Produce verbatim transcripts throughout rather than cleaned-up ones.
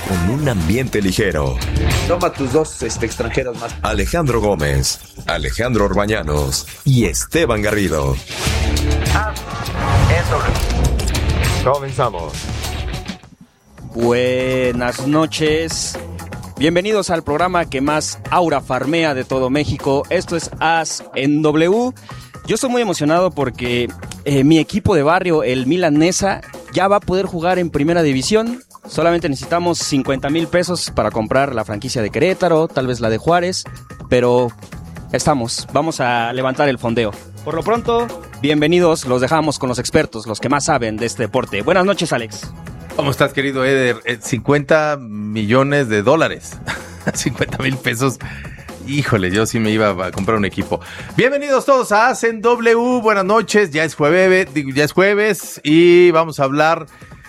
con un ambiente ligero. Toma tus dos este, extranjeros más. Alejandro Gómez, Alejandro Orbañanos y Esteban Garrido. Ah, eso. Comenzamos. Buenas noches. Bienvenidos al programa que más aura farmea de todo México. Esto es As en W. Yo estoy muy emocionado porque eh, mi equipo de barrio, el Milan Nesa, ya va a poder jugar en Primera División. Solamente necesitamos cincuenta mil pesos para comprar la franquicia de Querétaro, tal vez la de Juárez, pero estamos, vamos a levantar el fondeo. Por lo pronto, bienvenidos, los dejamos con los expertos, los que más saben de este deporte. Buenas noches, Alex. ¿Cómo estás, querido Eder? cincuenta millones de dólares, cincuenta mil pesos. Híjole, yo sí me iba a comprar un equipo. Bienvenidos todos a Hacen W. Buenas noches, ya es jueves, ya es jueves y vamos a hablar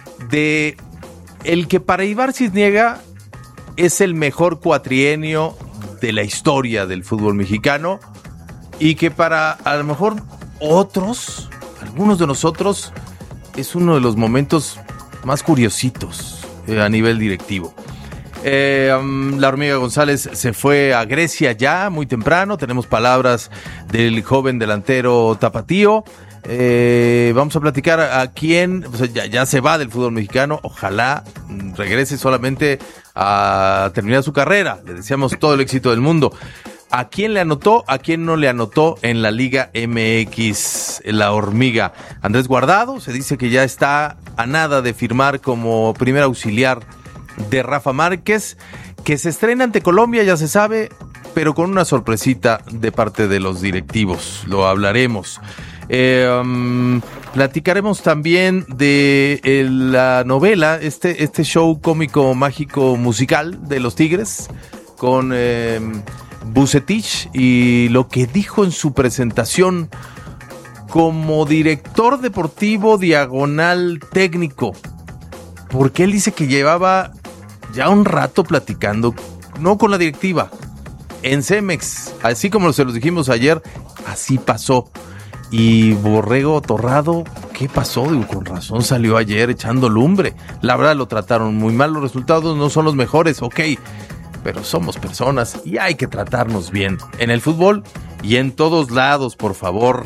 de el que para Ibar Cisniega es el mejor cuatrienio de la historia del fútbol mexicano y que para a lo mejor otros, algunos de nosotros, es uno de los momentos más curiositos eh, a nivel directivo. Eh, um, la Hormiga González se fue a Grecia ya muy temprano. Tenemos palabras del joven delantero tapatío. Eh, vamos a platicar a, a quién o sea, ya, ya se va del fútbol mexicano. Ojalá regrese solamente a terminar su carrera. Le deseamos todo el éxito del mundo. ¿A quién le anotó? ¿A quién no le anotó en la Liga M X la Hormiga? Andrés Guardado se dice que ya está a nada de firmar como primer auxiliar de Rafa Márquez, que se estrena ante Colombia, ya se sabe, pero con una sorpresita de parte de los directivos. Lo hablaremos. Eh, um, platicaremos también de eh, la novela, este, este show cómico, mágico, musical de los Tigres, con eh, Vucetich y lo que dijo en su presentación como director deportivo diagonal técnico, porque él dice que llevaba ya un rato platicando, no con la directiva, en Cemex, así como se los dijimos ayer, así pasó. Y Borrego Torrado, ¿qué pasó? Digo, con razón salió ayer echando lumbre. La verdad lo trataron muy mal, los resultados no son los mejores, ok, pero somos personas y hay que tratarnos bien en el fútbol y en todos lados, por favor.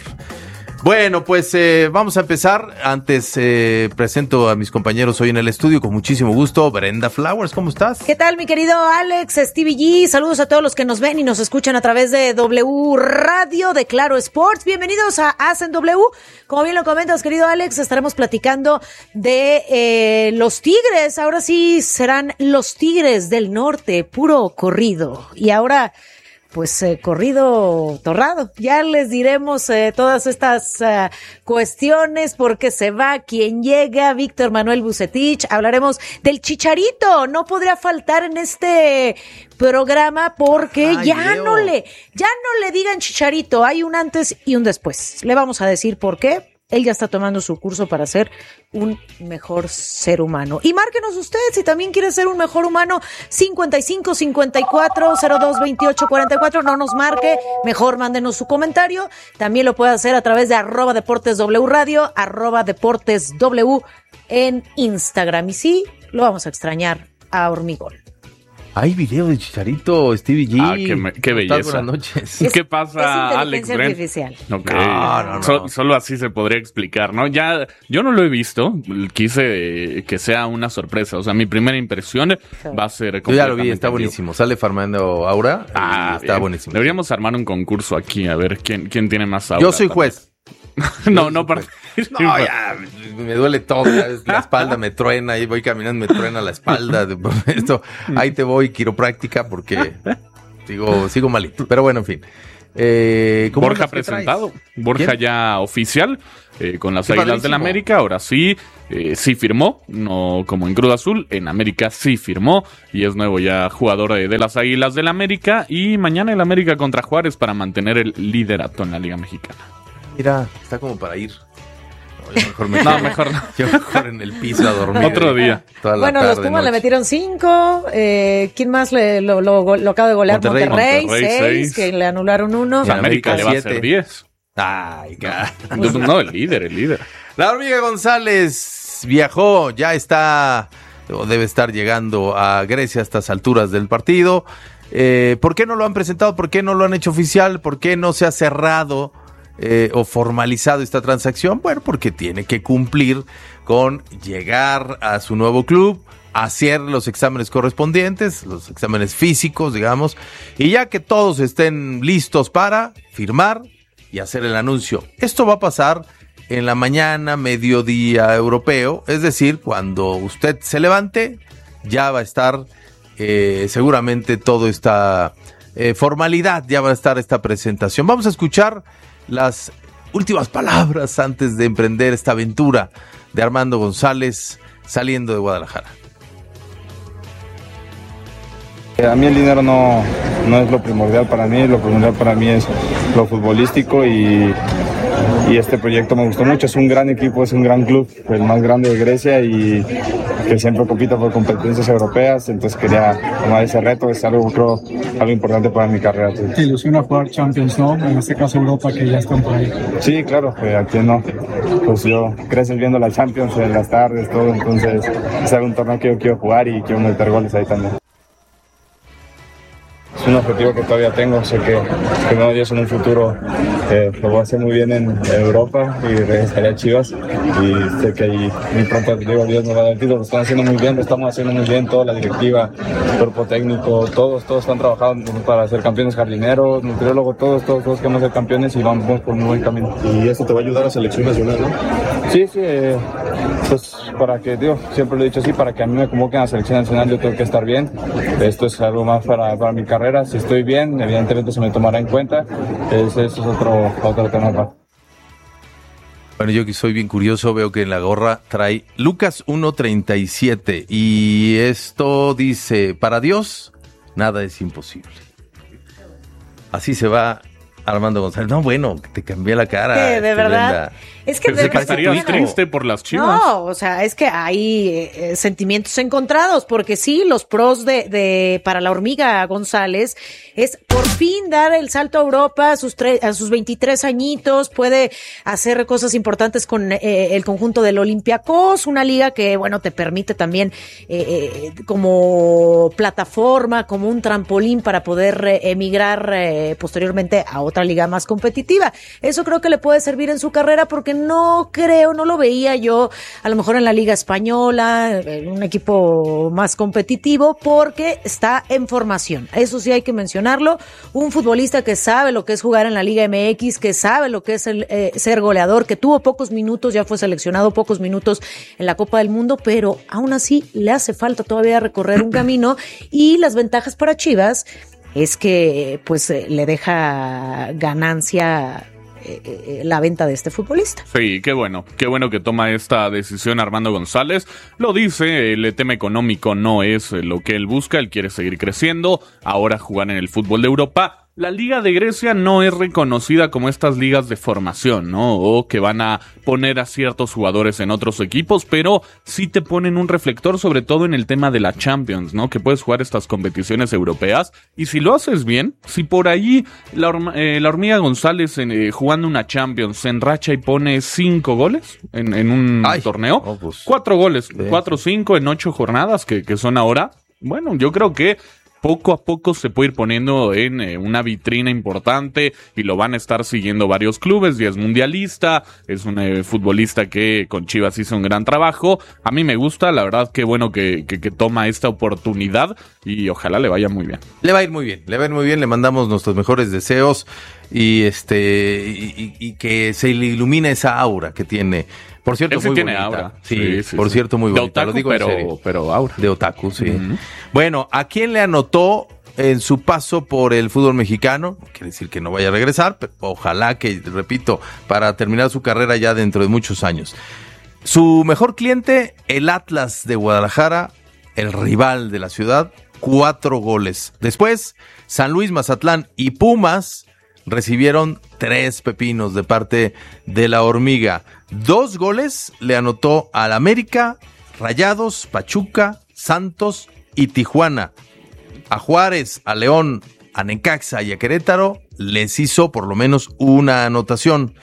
Bueno, pues eh, vamos a empezar. Antes eh, presento a mis compañeros hoy en el estudio con muchísimo gusto. Brenda Flowers, ¿cómo estás? ¿Qué tal, mi querido Alex, Stevie G? Saludos a todos los que nos ven y nos escuchan a través de W Radio, de Claro Sports. Bienvenidos a Hacen W. Como bien lo comentas, querido Alex, estaremos platicando de eh, los Tigres. Ahora sí serán los Tigres del Norte, puro corrido. Y ahora... pues eh, corrido torrado. Ya les diremos eh, todas estas uh, cuestiones, por qué se va, quién llega, Víctor Manuel Vucetich. Hablaremos del Chicharito, no podría faltar en este programa porque Ay, ya Leo. no le, ya no le digan Chicharito, hay un antes y un después. Le vamos a decir por qué. Él ya está tomando su curso para ser un mejor ser humano. Y márquenos usted si también quiere ser un mejor humano. cincuenta y cinco, cincuenta y cuatro, cero dos, veintiocho, cuarenta y cuatro. No nos marque, mejor mándenos su comentario. También lo puede hacer a través de arroba Deportes W Radio, arroba Deportes W en Instagram. Y sí, lo vamos a extrañar a Hormigol. Hay video de Chicharito, Stevie G. Ah, qué, me, qué belleza. Buenas noches. Es, ¿Qué pasa, Alex Brent? Artificial. Okay. No, no, no. So, solo así se podría explicar, ¿no? Ya, yo no lo he visto. Quise que sea una sorpresa. O sea, mi primera impresión va a ser. Yo ya lo vi, está buenísimo. Sale Fernando Aura. Ah, está bien. buenísimo. Deberíamos armar un concurso aquí a ver quién, quién tiene más aura. Yo soy juez. no, no para. No, ya, me duele todo, ya ves, la espalda me truena, ahí voy caminando, me truena la espalda, esto, ahí te voy, quiropráctica, porque sigo, sigo malito, pero bueno, en fin. Eh, Borja presentado, Borja ¿Quién? ya oficial, eh, con las Águilas del América, ahora sí, eh, sí firmó, no como en Cruz Azul, en América sí firmó, y es nuevo ya jugador de, de las Águilas del América, y mañana el América contra Juárez para mantener el liderato en la Liga Mexicana. Mira, está como para ir. No, yo mejor me no, mejor no. Yo mejor en el piso a dormir. Otro día. Toda la bueno, tarde, los Pumas noche. Le metieron cinco. Eh, ¿Quién más le, lo, lo, lo acaba de golear? Monterrey, Monterrey, Monterrey seis, seis, que le anularon uno. Y América, América le va a hacer diez. Ay, no. no, no, el líder, el líder. La Hormiga González viajó, ya está o debe estar llegando a Grecia a estas alturas del partido. Eh, ¿Por qué no lo han presentado? ¿Por qué no lo han hecho oficial? ¿Por qué no se ha cerrado eh, o formalizado esta transacción? Bueno, porque tiene que cumplir con llegar a su nuevo club, hacer los exámenes correspondientes, los exámenes físicos, digamos, y ya que todos estén listos para firmar y hacer el anuncio. Esto va a pasar en la mañana, mediodía europeo, es decir, cuando usted se levante, ya va a estar eh, seguramente toda esta eh, formalidad, ya va a estar esta presentación. Vamos a escuchar las últimas palabras antes de emprender esta aventura de Armando González saliendo de Guadalajara. A mí el dinero no, no es lo primordial para mí, lo primordial para mí es lo futbolístico y, y este proyecto me gustó mucho. Es un gran equipo, es un gran club, el más grande de Grecia y que siempre compita por competencias europeas, entonces quería tomar ese reto, es algo, creo, algo importante para mi carrera. Sí. ¿Te ilusiona jugar Champions, no? En este caso Europa, que ya están por ahí. Sí, claro, eh, aquí no. Pues yo creces viendo la Champions en las tardes, todo, entonces es algún torneo que yo quiero jugar y quiero meter goles ahí también. Es un objetivo que todavía tengo, sé que, que no Dios en un futuro eh, lo voy a hacer muy bien en Europa y regresaré a Chivas y sé que ahí muy pronto digo, Dios nos va a dar el título, lo están haciendo muy bien, lo estamos haciendo muy bien, toda la directiva, el cuerpo técnico, todos, todos están trabajando para ser campeones jardineros, nutriólogos, todos, todos, todos queremos ser campeones y vamos por un buen camino. ¿Y eso te va a ayudar a selección nacional, no? Sí, sí, eh, pues para que, digo, siempre lo he dicho así, para que a mí me convoquen a la selección nacional yo tengo que estar bien, esto es algo más para, para mi carrera. Si estoy bien, evidentemente se me tomará en cuenta. Eso es otro, otro tema. Bueno, yo que soy bien curioso, veo que en la gorra trae Lucas uno treinta y siete y esto dice, para Dios nada es imposible. Así se va Armando González. No, bueno, te cambié la cara. ¿Qué, de verdad? Brenda. Es que Pensé que estarías triste por las Chivas. No, o sea, es que hay eh, sentimientos encontrados, porque sí, los pros de, de para la hormiga González es por fin dar el salto a Europa a sus, tre- a sus veintitrés añitos, puede hacer cosas importantes con eh, el conjunto del Olympiacos, una liga que, bueno, te permite también eh, eh, como plataforma, como un trampolín para poder eh, emigrar eh, posteriormente a otra liga más competitiva. Eso creo que le puede servir en su carrera porque no creo, no lo veía yo a lo mejor en la Liga Española, en un equipo más competitivo, porque está en formación. Eso sí hay que mencionarlo. Un futbolista que sabe lo que es jugar en la Liga M X, que sabe lo que es el, eh, ser goleador, que tuvo pocos minutos, ya fue seleccionado pocos minutos en la Copa del Mundo, pero aún así le hace falta todavía recorrer un camino y las ventajas para Chivas es que pues eh, le deja ganancia Eh, la venta de este futbolista. Sí, qué bueno, qué bueno que toma esta decisión Armando González. Lo dice, el tema económico no es lo que él busca, él quiere seguir creciendo, ahora jugar en el fútbol de Europa. La Liga de Grecia no es reconocida como estas ligas de formación, ¿no? O que van a poner a ciertos jugadores en otros equipos, pero sí te ponen un reflector, sobre todo en el tema de la Champions, ¿no? Que puedes jugar estas competiciones europeas. Y si lo haces bien, si por ahí la, horm- eh, la hormiga González en, eh, jugando una Champions se enracha y pone cinco goles en, en un Ay, torneo, oh, pues, cuatro goles, sí. cuatro o cinco en ocho jornadas que, que son ahora. Bueno, yo creo que poco a poco se puede ir poniendo en eh, una vitrina importante y lo van a estar siguiendo varios clubes. Y es mundialista, es un eh, futbolista que con Chivas hizo un gran trabajo. A mí me gusta, la verdad, qué bueno que, que, que toma esta oportunidad y ojalá le vaya muy bien. Le va a ir muy bien, le va a ir muy bien, le mandamos nuestros mejores deseos y este y, y que se le ilumine esa aura que tiene. Por cierto, Él sí muy tiene bonita. aura. Sí, sí, sí por sí. cierto, muy de bonita. Otaku, Lo digo pero, en serio. pero aura. De otaku, sí. Uh-huh. Bueno, ¿a quién le anotó en su paso por el fútbol mexicano? Quiere decir que no vaya a regresar, pero ojalá que, repito, para terminar su carrera ya dentro de muchos años. Su mejor cliente, el Atlas de Guadalajara, el rival de la ciudad, cuatro goles. Después, San Luis, Mazatlán y Pumas recibieron tres pepinos de parte de la hormiga. Dos goles le anotó al América, Rayados, Pachuca, Santos y Tijuana. A Juárez, a León, a Necaxa y a Querétaro les hizo por lo menos una anotación.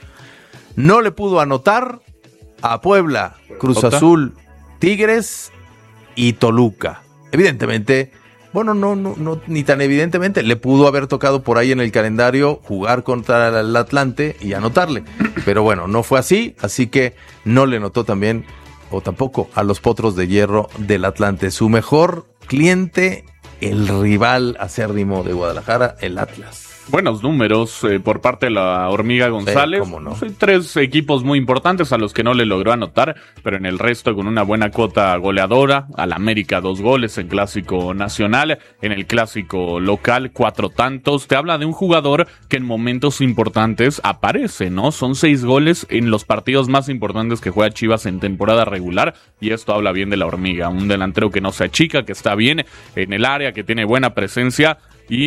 No le pudo anotar a Puebla, Cruz ¿Ota? Azul, Tigres y Toluca. Evidentemente, bueno, no, no, no, ni tan evidentemente, le pudo haber tocado por ahí en el calendario jugar contra el Atlante y anotarle. Pero bueno, no fue así, así que no le notó también, o tampoco, a los Potros de Hierro del Atlante. Su mejor cliente, el rival acérrimo de Guadalajara, el Atlas. Buenos números eh, por parte de la Hormiga González. Sí, cómo no. Hay tres equipos muy importantes a los que no le logró anotar, pero en el resto con una buena cuota goleadora. Al América dos goles en Clásico Nacional, en el Clásico Local cuatro tantos. Te habla de un jugador que en momentos importantes aparece, ¿no? Son seis goles en los partidos más importantes que juega Chivas en temporada regular, y esto habla bien de la Hormiga. Un delantero que no se achica, que está bien en el área, que tiene buena presencia,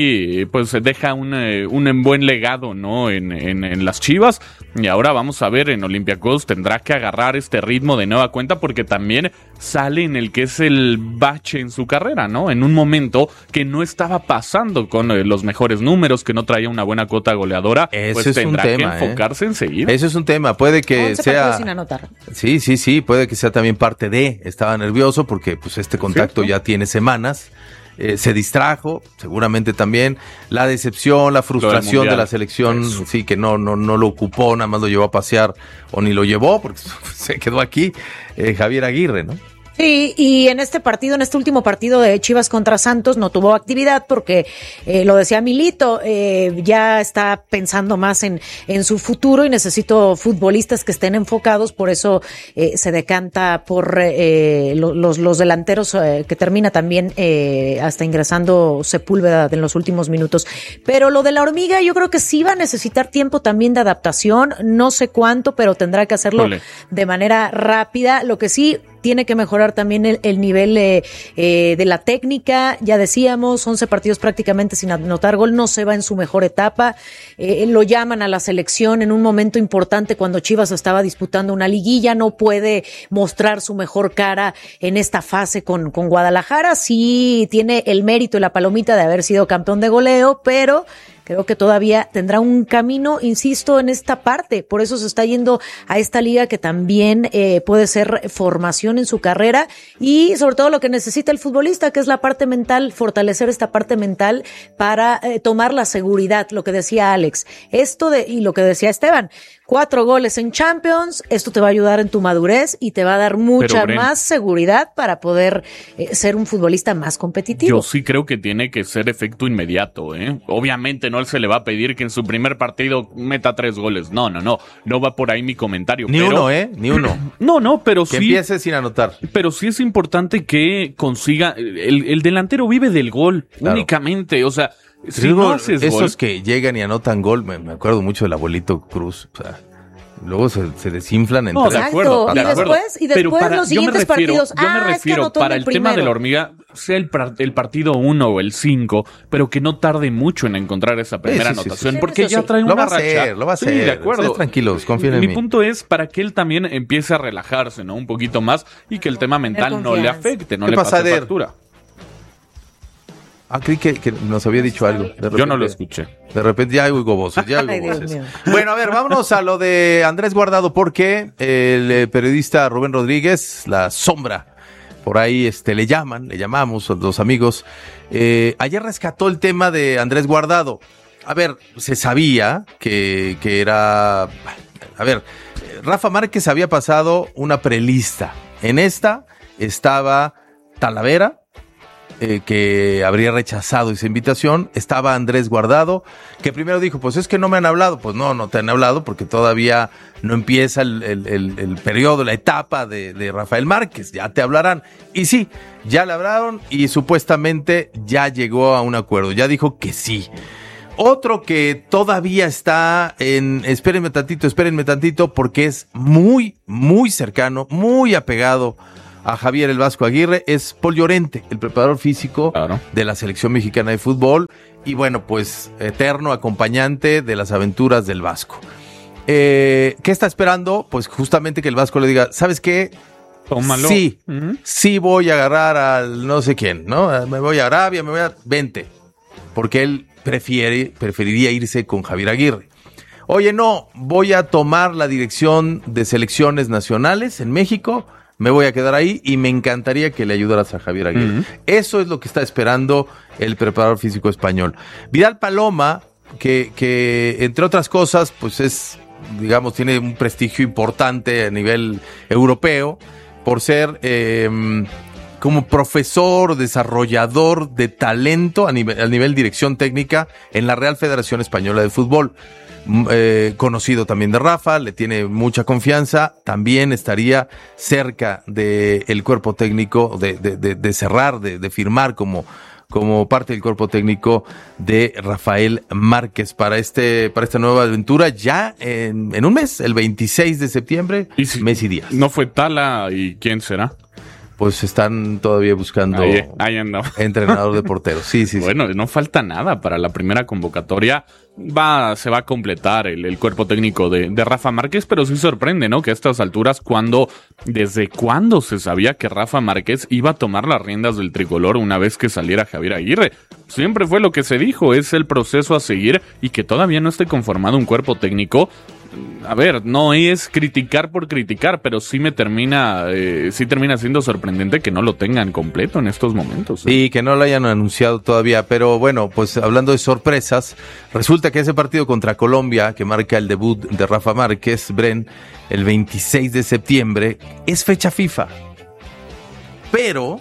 y pues deja un, eh, un buen legado, ¿no? En, en, en las Chivas. Y ahora vamos a ver, en Olympiacos tendrá que agarrar este ritmo de nueva cuenta, porque también sale en el que es el bache en su carrera, ¿no? En un momento que no estaba pasando con eh, los mejores números, que no traía una buena cuota goleadora. Ese pues es tendrá un tema, que enfocarse ¿eh? en seguir. Eso es un tema, puede que once sea... partidos sin anotar. Sí, sí, sí, puede que sea también parte de... Estaba nervioso porque pues este contacto ya tiene semanas. Eh, se distrajo, seguramente también. La decepción, la frustración de la selección, Eso. sí, que no, no, no lo ocupó, nada más lo llevó a pasear, o ni lo llevó, porque se quedó aquí, eh, Javier Aguirre, ¿no? Sí, y en este partido, en este último partido de Chivas contra Santos, no tuvo actividad porque, eh, lo decía Milito, eh, ya está pensando más en, en su futuro y necesito futbolistas que estén enfocados, por eso eh, se decanta por eh, los, los delanteros, eh, que termina también eh, hasta ingresando Sepúlveda en los últimos minutos. Pero lo de la Hormiga yo creo que sí va a necesitar tiempo también de adaptación, no sé cuánto, pero tendrá que hacerlo Ole. de manera rápida. Lo que sí tiene que mejorar también el, el nivel eh, eh, de la técnica. Ya decíamos, once partidos prácticamente sin anotar gol, no se va en su mejor etapa. Eh, lo llaman a la selección en un momento importante cuando Chivas estaba disputando una liguilla, no puede mostrar su mejor cara en esta fase con, con Guadalajara. Sí tiene el mérito y la palomita de haber sido campeón de goleo, pero creo que todavía tendrá un camino, insisto, en esta parte. Por eso se está yendo a esta liga que también eh, puede ser formación en su carrera, y sobre todo lo que necesita el futbolista, que es la parte mental, fortalecer esta parte mental para eh, tomar la seguridad, lo que decía Alex. Esto de, y lo que decía Esteban, cuatro goles en Champions, esto te va a ayudar en tu madurez y te va a dar mucha Pero, más seguridad para poder eh, ser un futbolista más competitivo. Yo sí creo que tiene que ser efecto inmediato, ¿eh? Obviamente no se le va a pedir que en su primer partido meta tres goles. No, no, no. No va por ahí mi comentario. Ni pero, uno, ¿eh? Ni uno. No, no, pero que sí. Que empiece sin anotar. Pero sí es importante que consiga. El, el delantero vive del gol, claro. únicamente. O sea, si Digo, no haces esos gol. que llegan y anotan gol, me, me acuerdo mucho del abuelito Cruz. O sea, luego se, se desinflan entre No, de acuerdo, de y acuerdo. después, y después para, los siguientes yo me refiero, partidos. Yo me ah, refiero, es que para el, el tema de la Hormiga, sea el, el partido uno o el cinco, pero que no tarde mucho en encontrar esa primera sí, sí, anotación, sí, sí. porque Eso ya sí. trae Lo una va a hacer, racha. lo va a hacer. Sí, de acuerdo. Ustedes tranquilos, confíen en Mi mí. punto es para que él también empiece a relajarse, ¿no? Un poquito más, y que el tema mental no le afecte, no ¿Qué le pasa, pase Eder? factura. Ah, creí que, que nos había dicho algo. De repente, Yo no lo escuché. De repente ya oigo voces, ya Ay, oigo Dios voces. mío. Bueno, a ver, vámonos a lo de Andrés Guardado, porque el eh, periodista Rubén Rodríguez, la sombra, por ahí este le llaman, le llamamos a los amigos, eh, ayer rescató el tema de Andrés Guardado. A ver, se sabía que, que era... A ver, Rafa Márquez había pasado una prelista. En esta estaba Talavera, Eh, que habría rechazado esa invitación, estaba Andrés Guardado, que primero dijo, pues es que no me han hablado. Pues no, no te han hablado porque todavía no empieza el, el, el, el periodo, la etapa de, de Rafael Márquez, ya te hablarán. Y sí, ya le hablaron y supuestamente ya llegó a un acuerdo, ya dijo que sí. Otro que todavía está en, espérenme tantito, espérenme tantito, porque es muy, muy cercano, muy apegado a Javier el Vasco Aguirre, es Paul Llorente, el preparador físico claro. de la selección mexicana de fútbol, y bueno, pues eterno acompañante de las aventuras del Vasco. Eh, ¿Qué está esperando? Pues justamente que el Vasco le diga, ¿sabes qué? Tómalo. Sí, uh-huh. sí voy a agarrar al no sé quién, ¿no? Me voy a Arabia, me voy a... Vente. Porque él prefiere, preferiría irse con Javier Aguirre. Oye, no, voy a tomar la dirección de selecciones nacionales en México. me voy a quedar ahí y me encantaría que le ayudaras a Javier Aguirre. Uh-huh. Eso es lo que está esperando el preparador físico español. Vidal Paloma, que, que entre otras cosas, pues es, digamos, tiene un prestigio importante a nivel europeo por ser eh, como profesor, desarrollador de talento a nivel, a nivel dirección técnica en la Real Federación Española de Fútbol. Eh, conocido también de Rafa, le tiene mucha confianza, también estaría cerca del cuerpo técnico, de, de, de, de cerrar, de, de firmar como, como parte del cuerpo técnico de Rafael Márquez para este, para esta nueva aventura ya en, en un mes, el veintiséis de septiembre, ¿Y si mes y días. No fue Tala, ¿y quién será? Pues están todavía buscando ahí, ahí anda. entrenador de porteros. Sí, sí, bueno, sí. no falta nada para la primera convocatoria. Va, se va a completar el, el cuerpo técnico de, de Rafa Márquez, pero sí sorprende, ¿no? Que a estas alturas, cuando, ¿desde cuándo se sabía que Rafa Márquez iba a tomar las riendas del tricolor una vez que saliera Javier Aguirre? Siempre fue lo que se dijo, es el proceso a seguir, y que todavía no esté conformado un cuerpo técnico. A ver, no es criticar por criticar, pero sí me termina, eh, sí termina siendo sorprendente que no lo tengan completo en estos momentos. ¿eh? Y que no lo hayan anunciado todavía, pero bueno, pues hablando de sorpresas, resulta que ese partido contra Colombia, que marca el debut de Rafa Márquez, Bren, el veintiséis de septiembre, es fecha FIFA. Pero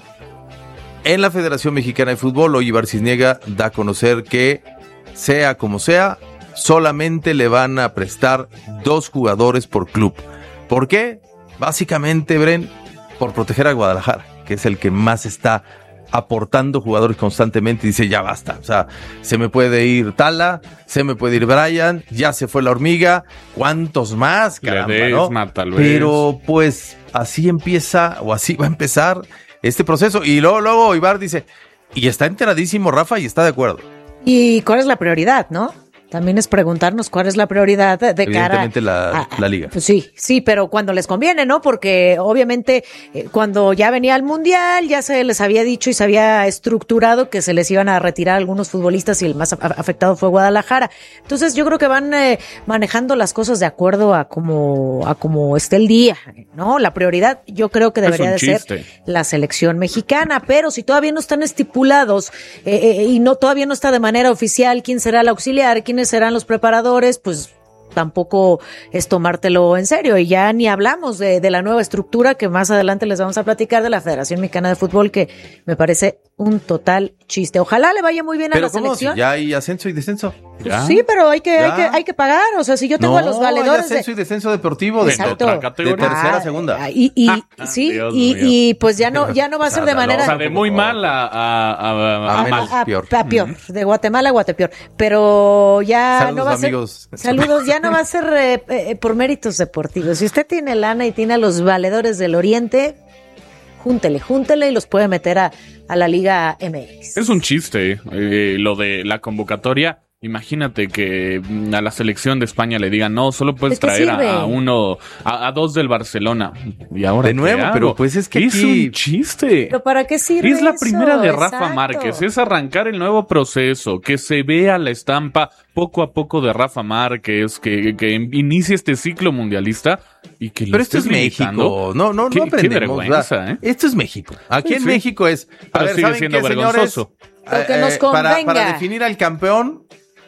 en la Federación Mexicana de Fútbol, hoy Ibar Cisniega da a conocer que, sea como sea, solamente le van a prestar dos jugadores por club. ¿Por qué? Básicamente, Bren, por proteger a Guadalajara, que es el que más está aportando jugadores constantemente, y dice, ya basta, o sea, se me puede ir Tala, se me puede ir Brian, ya se fue la hormiga, ¿cuántos más? Caramba, Ledesma, ¿no? tal vez. Pero pues así empieza, o así va a empezar este proceso, y luego, luego Ibar dice, y está enteradísimo Rafa y está de acuerdo. ¿Y cuál es la prioridad, no? También es preguntarnos cuál es la prioridad de, de cara Evidentemente la, a, la liga. Pues sí, sí, pero cuando les conviene, ¿no? Porque obviamente eh, cuando ya venía el Mundial ya se les había dicho y se había estructurado que se les iban a retirar algunos futbolistas y el más afectado fue Guadalajara. Entonces yo creo que van eh, manejando las cosas de acuerdo a como a como esté el día, ¿no? La prioridad yo creo que debería de ser la selección mexicana, pero si todavía no están estipulados eh, eh, y no todavía no está de manera oficial quién será el auxiliar, quién serán los preparadores, pues tampoco es tomártelo en serio. Y ya ni hablamos de, de la nueva estructura que más adelante les vamos a platicar de la Federación Mexicana de Fútbol, que me parece un total chiste. Ojalá le vaya muy bien a ¿Pero la cómo? selección. Si ya hay ascenso y descenso. ¿Ya? Sí, pero hay que, hay que hay que pagar. O sea, si yo tengo no, a los valedores hay ascenso de... y descenso deportivo de, Exacto. de, de tercera a segunda. Ah, y y ah, sí, Dios y, mío. y pues ya no ya no va a ser de manera... O sea, de muy mal a, a, a, a, A menos. mal. A, peor. a peor, de Guatemala a Guatepeor. Pero ya Saludos, no va a ser... amigos. Saludos, ya no va a ser eh, eh, por méritos deportivos. Si usted tiene lana y tiene a los valedores del Oriente, júntele, júntele y los puede meter a, a la Liga M X. Es un chiste eh, lo de la convocatoria. Imagínate que a la selección de España le digan, no, solo puedes traer a, a uno, a, a dos del Barcelona. Y ahora de nuevo, pero pues es que es aquí... un chiste. ¿Pero para qué sirve Es la eso? primera de Rafa Exacto. Márquez, es arrancar el nuevo proceso, que se vea la estampa poco a poco de Rafa Márquez, que, que inicie este ciclo mundialista y que le Pero esto es estés limitando. México, no, no, Qué- no qué aprendemos. vergüenza, ¿verdad? ¿eh? Esto es México. Aquí Sí, en sí. México es, a Pero ver, sigue ¿saben siendo qué, señores? vergonzoso. Lo que nos para, convenga. para definir al campeón,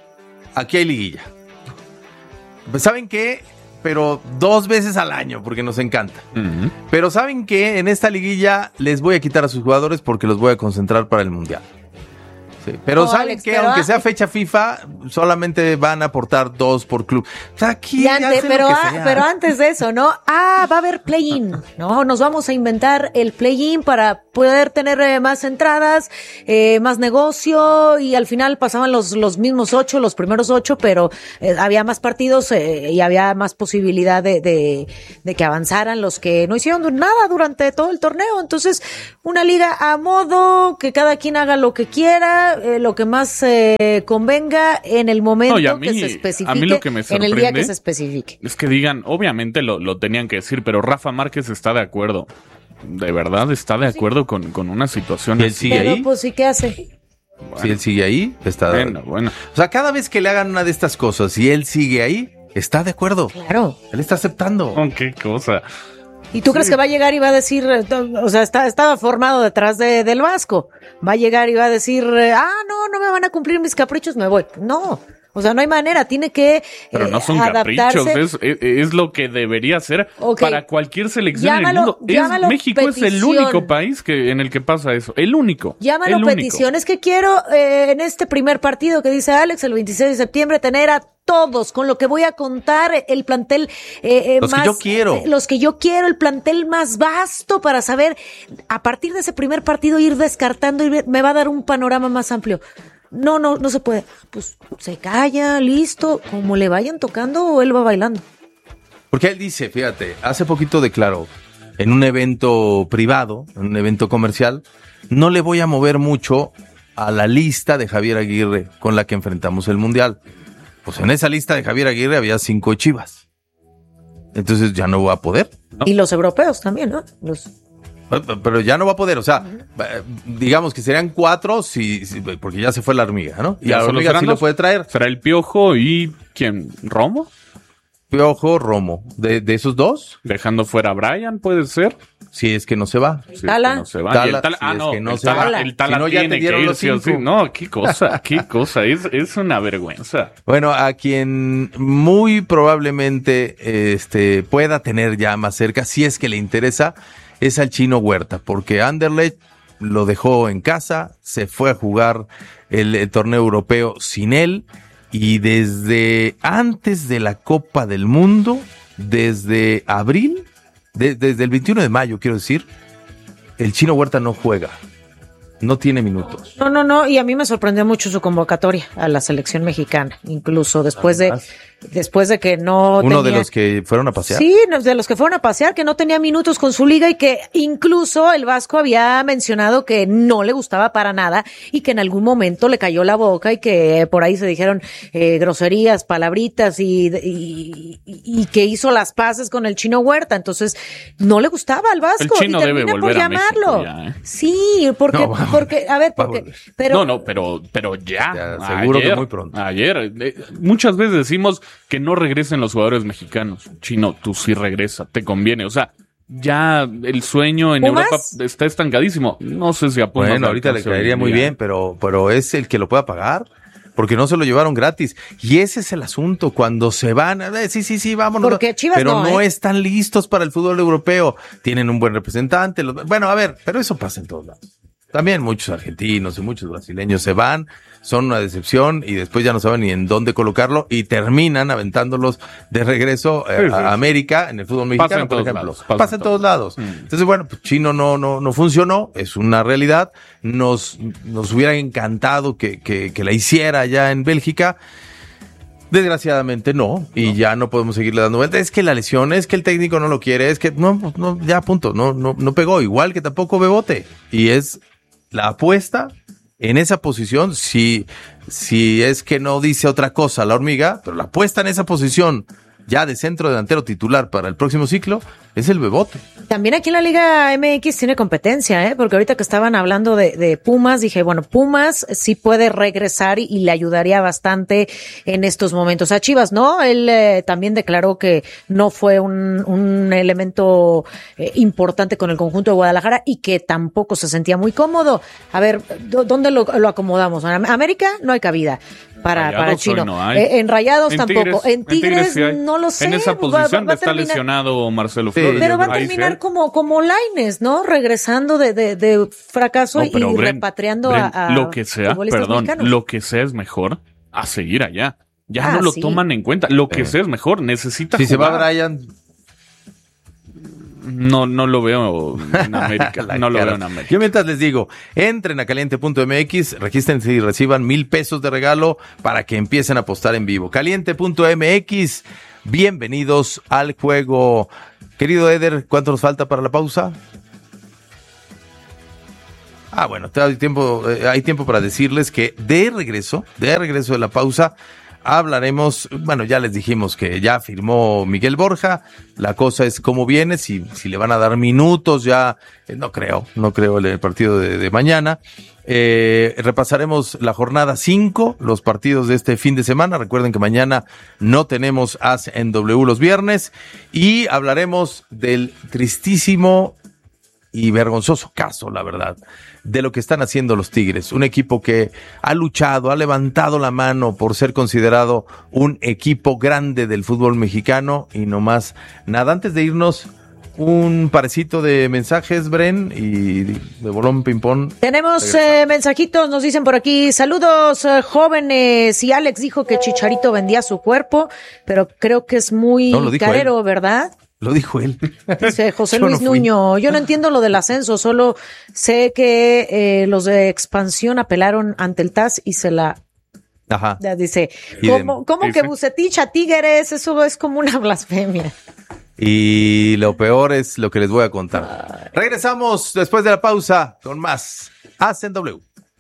aquí hay liguilla. Pues, ¿saben qué? Pero dos veces al año, porque nos encanta. Ujú. Pero ¿saben qué? En esta liguilla les voy a quitar a sus jugadores porque los voy a concentrar para el Mundial. Sí. Pero No, ¿saben Alex, qué? pero Aunque a- sea fecha FIFA, solamente van a aportar dos por club. O sea, aquí Y ante- hacen lo pero, que ah, sea. pero antes de eso, ¿no? Ah, va a haber play-in, ¿no? Nos vamos a inventar el play-in para poder tener eh, más entradas, eh, más negocio, y al final pasaban los, los mismos ocho, los primeros ocho, pero eh, había más partidos eh, y había más posibilidad de, de, de que avanzaran los que no hicieron nada durante todo el torneo. Entonces, una liga a modo, que cada quien haga lo que quiera, eh, lo que más eh, convenga en el momento No, y a mí- que se a especifique, mí lo que me en el día que sorprende se especifique. Es que digan, obviamente lo, lo tenían que decir, pero Rafa Márquez está de acuerdo. De verdad está de acuerdo con, con una situación ¿Y él así. sigue Pero ahí? pues sí, ¿qué hace? Si él sigue ahí, está de Bueno, bueno. O sea, cada vez que le hagan una de estas cosas y él sigue ahí, está de acuerdo. Claro. Él está aceptando. Oh, qué cosa. ¿Y tú sí. crees que va a llegar y va a decir, o sea, está, estaba formado detrás de, del Vasco, va a llegar y va a decir, ah, no, no me van a cumplir mis caprichos, me voy? No. O sea, no hay manera, tiene que eh, Pero no son adaptarse. caprichos, es, es, es lo que debería ser okay. para cualquier selección llámalo, en el mundo. Es, México petición. Es el único país que en el que pasa eso, el único. Llámalo el petición, único. Es que quiero eh, en este primer partido que dice Alex, el veintiséis de septiembre, tener a todos, con lo que voy a contar, el plantel eh, eh, los más... que yo quiero. Eh, los que yo quiero, el plantel más vasto para saber, a partir de ese primer partido, ir descartando y me va a dar un panorama más amplio. No, no, no se puede. Pues se calla, listo, como le vayan tocando o él va bailando. Porque él dice, fíjate, hace poquito declaró en un evento privado, en un evento comercial, no le voy a mover mucho a la lista de Javier Aguirre con la que enfrentamos el Mundial. Pues en esa lista de Javier Aguirre había cinco Chivas. Entonces ya no va a poder, ¿no? Y los europeos también, ¿no? Los... Pero ya no va a poder, o sea, uh-huh. digamos que serían cuatro, si, si, porque ya se fue la hormiga, ¿no? Y ya la hormiga sí lo puede traer. ¿Será el Piojo y quién? ¿Romo? Piojo, Romo. ¿De, de esos dos? Dejando fuera a Brian, ¿puede ser? Si es que no se va. Si Tala. Es que no se va. Tala, Y el Tala, si ah, es no, que no el se Tala, va. el Tala Si no, ya tiene te dieron que ir, los sí o sí. cinco. No, qué cosa, qué cosa. Es, es una vergüenza. Bueno, a quien muy probablemente este, pueda tener ya más cerca, si es que le interesa, es al Chino Huerta, porque Anderlecht lo dejó en casa, se fue a jugar el, el torneo europeo sin él, y desde antes de la Copa del Mundo, desde abril, de, desde el veintiuno de mayo, quiero decir, el Chino Huerta no juega, no tiene minutos. No, no, no, y a mí me sorprendió mucho su convocatoria a la selección mexicana, incluso después de... Después de que no Uno tenía... de los que fueron a pasear. Sí, de los que fueron a pasear, que no tenía minutos con su liga y que incluso el Vasco había mencionado que no le gustaba para nada y que en algún momento le cayó la boca y que por ahí se dijeron eh, groserías, palabritas y, y, y que hizo las paces con el Chino Huerta. Entonces, no le gustaba al Vasco. El Chino y debe volver por a llamarlo. México ya, ¿eh? Sí, porque, No, va, porque, a ver, porque, pero... No, no, pero, pero ya. ya seguro ayer, que muy pronto. Ayer. Eh, muchas veces decimos que no regresen los jugadores mexicanos. Chino, tú sí regresa, te conviene. O sea, ya el sueño en ¿Pumas? Europa está estancadísimo. No sé si a Pumas Bueno, ahorita le caería muy bien, pero, pero es el que lo pueda pagar. Porque no se lo llevaron gratis. Y ese es el asunto. Cuando se van, eh, sí, sí, sí, vámonos. Porque Chivas pero no, no ¿eh? están listos para el fútbol europeo. Tienen un buen representante. Los, bueno, a ver, pero eso pasa en todos lados. También muchos argentinos y muchos brasileños se van, son una decepción y después ya no saben ni en dónde colocarlo y terminan aventándolos de regreso eh, sí, sí. a América en el fútbol mexicano, por ejemplo. Lados, pasa, pasa en todos lados. lados. Mm. Entonces, bueno, pues Chino no, no, no funcionó, es una realidad. Nos, nos hubiera encantado que, que, que la hiciera allá en Bélgica. Desgraciadamente no, y no. ya no podemos seguirle dando vuelta. Es que la lesión, es que el técnico no lo quiere, es que no, no, ya punto, no, no, no pegó, igual que tampoco Bebote. Y es la apuesta en esa posición, si, si es que no dice otra cosa la hormiga, pero la apuesta en esa posición ya de centro delantero titular para el próximo ciclo es el Bebote. También aquí en la Liga M X tiene competencia, ¿eh? Porque ahorita que estaban hablando de, de Pumas, dije, bueno, Pumas sí puede regresar y, y le ayudaría bastante en estos momentos. A Chivas, ¿no? Él eh, también declaró que no fue un, un elemento eh, importante con el conjunto de Guadalajara y que tampoco se sentía muy cómodo. A ver, ¿dónde lo, lo acomodamos? En América no hay cabida para, Rayados para Chino. No hay. Eh, en Rayados en tampoco. Tigres, en Tigres, en Tigres sí no lo sé. En esa posición va, va está terminar... lesionado Marcelo Sí, Flores. Pero va a terminar como, como Lainez, ¿no? Regresando de, de, de fracaso no, y Bren, repatriando Bren, a, a lo que sea, perdón, mexicanos. Lo que sea es mejor a seguir allá. Ya ah, no lo sí. toman en cuenta. Lo que sí. sea es mejor. Necesita Si jugar. se va Brian... No, no lo veo en América. no lo veo en América. Yo mientras les digo, entren a caliente punto m x, regístrense y reciban mil pesos de regalo para que empiecen a apostar en vivo. caliente punto m x, bienvenidos al juego. Querido Eder, ¿cuánto nos falta para la pausa? Ah, bueno, hay tiempo, eh, hay tiempo para decirles que de regreso, de regreso de la pausa, hablaremos, bueno, ya les dijimos que ya firmó Miguel Borja, la cosa es cómo viene, si, si le van a dar minutos, ya, eh, no creo, no creo el, el partido de, de mañana. Eh, repasaremos la jornada cinco, los partidos de este fin de semana. Recuerden que mañana no tenemos As en W los viernes, y hablaremos del tristísimo y vergonzoso caso, la verdad, de lo que están haciendo los Tigres. Un equipo que ha luchado, ha levantado la mano por ser considerado un equipo grande del fútbol mexicano, y no más nada. Antes de irnos, un parecito de mensajes, Bren, y de bolón ping-pong. Tenemos eh, mensajitos, nos dicen por aquí, saludos eh, jóvenes, y Alex dijo que Chicharito vendía su cuerpo, pero creo que es muy no, carero, él. ¿verdad? Lo dijo él. Dice José Yo Luis no fui. Nuño, yo no entiendo lo del ascenso, solo sé que eh, los de expansión apelaron ante el T A S y se la... Ajá. Ya dice, Y ¿cómo, de- cómo dice. que Bucetich a Tigres? Eso es como una blasfemia. Y lo peor es lo que les voy a contar. Regresamos después de la pausa con más As en W.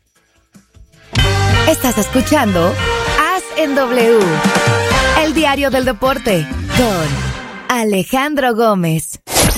Estás escuchando As en W, el diario del deporte, con Alejandro Gómez.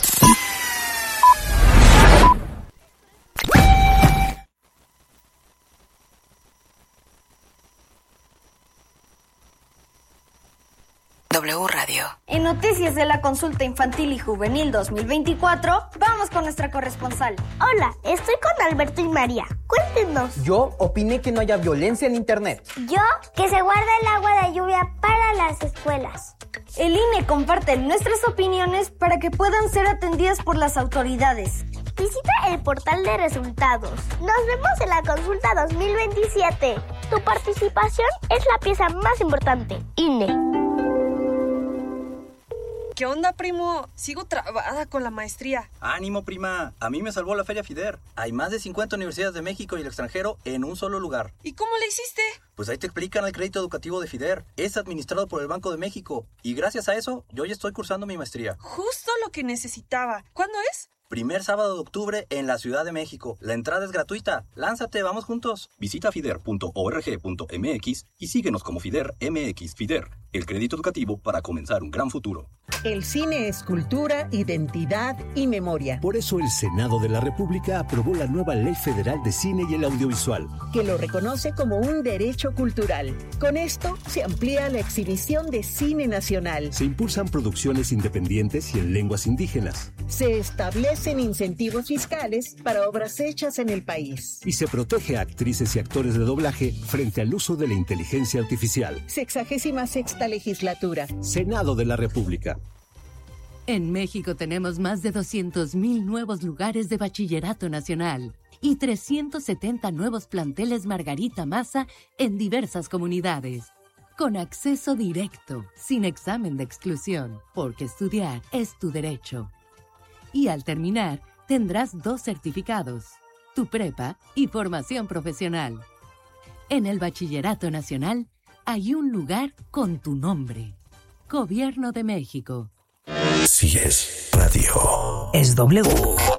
W Radio. En noticias de la consulta infantil y juvenil dos mil veinticuatro, vamos con nuestra corresponsal. Hola, estoy con Alberto y María. Cuéntenos. Yo opiné que no haya violencia en internet. Yo, que se guarda el agua de lluvia para las escuelas. El I N E comparte nuestras opiniones para que puedan ser atendidas por las autoridades. Visita el portal de resultados. Nos vemos en la consulta dos mil veintisiete. Tu participación es la pieza más importante. I N E. ¿Qué onda, primo? Sigo trabada con la maestría. Ánimo, prima. A mí me salvó la Feria FIDER. Hay más de cincuenta universidades de México y el extranjero en un solo lugar. ¿Y cómo le hiciste? Pues ahí te explican el crédito educativo de FIDER. Es administrado por el Banco de México. Y gracias a eso, yo ya estoy cursando mi maestría. Justo lo que necesitaba. ¿Cuándo es? Primer sábado de octubre en la Ciudad de México. La entrada es gratuita. Lánzate, vamos juntos. Visita fider punto org punto m x y síguenos como FIDER M X. FIDER, el crédito educativo para comenzar un gran futuro. El cine es cultura, identidad y memoria. Por eso el Senado de la República aprobó la nueva Ley Federal de Cine y el Audiovisual, que lo reconoce como un derecho cultural. Con esto se amplía la exhibición de cine nacional. Se impulsan producciones independientes y en lenguas indígenas. Se establecen incentivos fiscales para obras hechas en el país. Y se protege a actrices y actores de doblaje frente al uso de la inteligencia artificial. Sexagésima sexta legislatura. Senado de la República. En México tenemos más de doscientos mil nuevos lugares de bachillerato nacional y trescientos setenta nuevos planteles Margarita Maza en diversas comunidades, con acceso directo, sin examen de exclusión, porque estudiar es tu derecho. Y al terminar, tendrás dos certificados, tu prepa y formación profesional. En el Bachillerato Nacional hay un lugar con tu nombre. Gobierno de México. Si es radio. Es W.